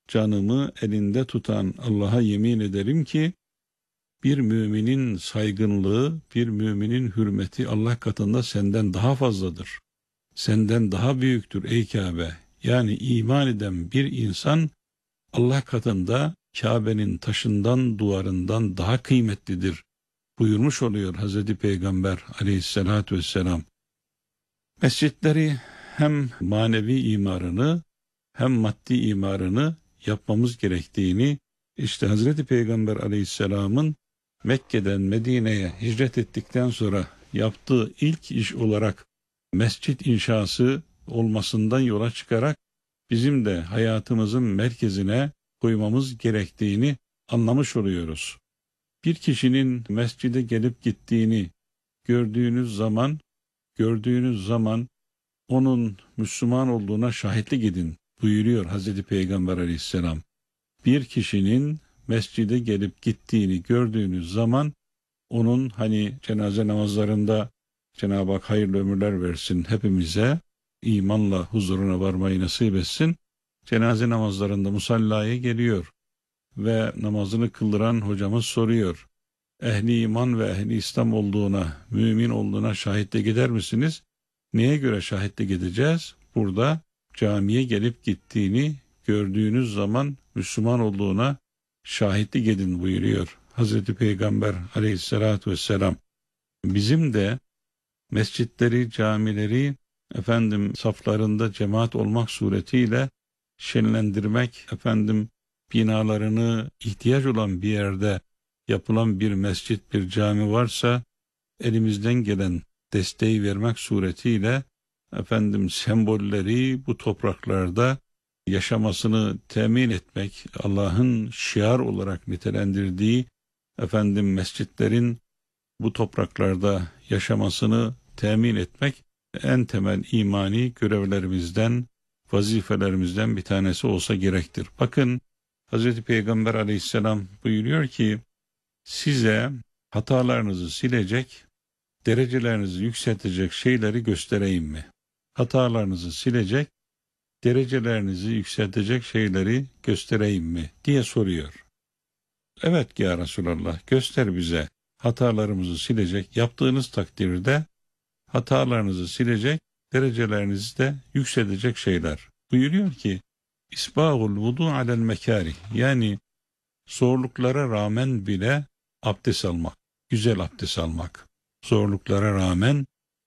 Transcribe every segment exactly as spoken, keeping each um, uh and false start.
canımı elinde tutan Allah'a yemin ederim ki bir müminin saygınlığı, bir müminin hürmeti Allah katında senden daha fazladır. Senden daha büyüktür ey Kabe. Yani iman eden bir insan Allah katında Kabe'nin taşından, duvarından daha kıymetlidir buyurmuş oluyor Hazreti Peygamber aleyhissalatü vesselam. Mescitleri hem manevi imarını hem maddi imarını yapmamız gerektiğini, işte Hazreti Peygamber aleyhisselamın Mekke'den Medine'ye hicret ettikten sonra yaptığı ilk iş olarak mescit inşası olmasından yola çıkarak bizim de hayatımızın merkezine koymamız gerektiğini anlamış oluyoruz. Bir kişinin mescide gelip gittiğini gördüğünüz zaman, gördüğünüz zaman onun Müslüman olduğuna şahitlik edin buyuruyor Hazreti Peygamber aleyhisselam. Bir kişinin mescide gelip gittiğini gördüğünüz zaman onun hani cenaze namazlarında Cenab-ı Hak hayırlı ömürler versin hepimize, imanla huzuruna varmayı nasip etsin. Cenaze namazlarında musallaya geliyor ve namazını kıldıran hocamız soruyor. Ehli iman ve ehli İslam olduğuna, mümin olduğuna şahitlik eder misiniz? Neye göre şahitlik edeceğiz? Burada camiye gelip gittiğini gördüğünüz zaman Müslüman olduğuna şahitlik edin buyuruyor Hazreti Peygamber aleyhissalatü vesselam. Bizim de mescitleri, camileri efendim saflarında cemaat olmak suretiyle şenlendirmek, efendim binalarını ihtiyaç olan bir yerde yapılan bir mescit, bir cami varsa elimizden gelen desteği vermek suretiyle efendim sembolleri bu topraklarda yaşamasını temin etmek, Allah'ın şiar olarak nitelendirdiği efendim mescitlerin bu topraklarda yaşamasını temin etmek en temel imani görevlerimizden, vazifelerimizden bir tanesi olsa gerektir. Bakın Hazreti Peygamber aleyhisselam buyuruyor ki size hatalarınızı silecek, derecelerinizi yükseltecek şeyleri göstereyim mi? Hatalarınızı silecek, derecelerinizi yükseltecek şeyleri göstereyim mi diye soruyor. Evet ya Resulallah, göster bize hatalarımızı silecek, yaptığınız takdirde hatalarınızı silecek, derecelerinizi de yükseltecek şeyler. Buyuruyor ki İsbâhul vudu alel mekârih, yani zorluklara rağmen bile abdest almak, güzel abdest almak. Zorluklara rağmen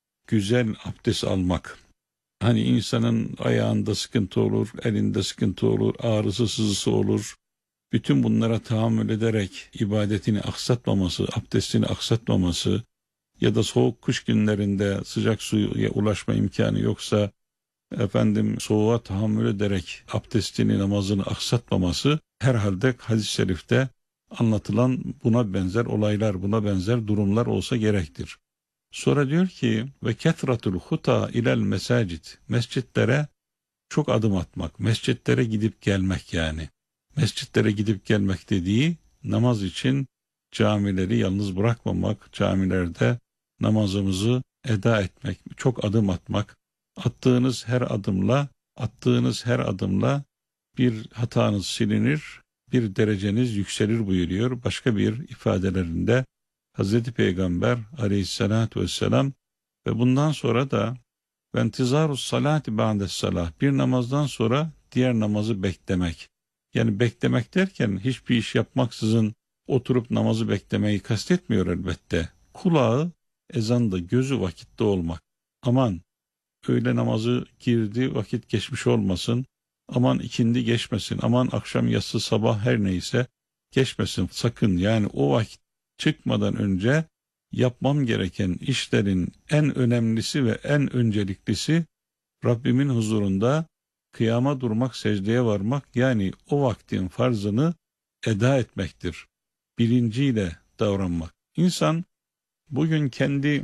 güzel abdest almak. Hani insanın ayağında sıkıntı olur, elinde sıkıntı olur, ağrısı sızısı olur. Bütün bunlara tahammül ederek ibadetini aksatmaması, abdestini aksatmaması ya da soğuk kış günlerinde sıcak suya ulaşma imkanı yoksa efendim soğuğa tahammül ederek abdestini, namazını aksatmaması herhalde hadis-i şerifte anlatılan buna benzer olaylar, buna benzer durumlar olsa gerektir. Sonra diyor ki ve kethratul huta ilel mesacid, mescitlere çok adım atmak, mescitlere gidip gelmek yani. Mescitlere gidip gelmek dediği namaz için camileri yalnız bırakmamak, camilerde namazımızı eda etmek, çok adım atmak. Attığınız her adımla, attığınız her adımla bir hatanız silinir, bir dereceniz yükselir buyuruyor. Başka bir ifadelerinde Hazreti Peygamber aleyhissalatu vesselam ve bundan sonra da ventizarus salati ba'des salah, bir namazdan sonra diğer namazı beklemek. Yani beklemek derken hiçbir iş yapmaksızın oturup namazı beklemeyi kastetmiyor elbette. Kulağı ezanda, gözü vakitte olmak. Aman öğle namazı girdi, vakit geçmiş olmasın. Aman ikindi geçmesin. Aman akşam yatsı sabah her neyse geçmesin. Sakın, yani o vakit çıkmadan önce yapmam gereken işlerin en önemlisi ve en önceliklisi Rabbimin huzurunda kıyama durmak, secdeye varmak, yani o vaktin farzını eda etmektir. Bilinciyle davranmak. İnsan bugün kendi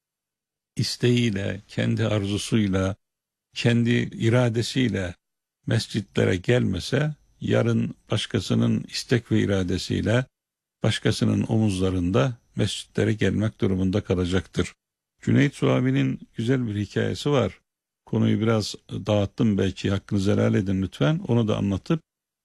isteğiyle, kendi arzusuyla, kendi iradesiyle mescitlere gelmese, yarın başkasının istek ve iradesiyle başkasının omuzlarında mescitlere gelmek durumunda kalacaktır. Cüneyt Suavi'nin güzel bir hikayesi var. Konuyu biraz dağıttım, belki hakkınızı helal edin lütfen. Onu da anlatıp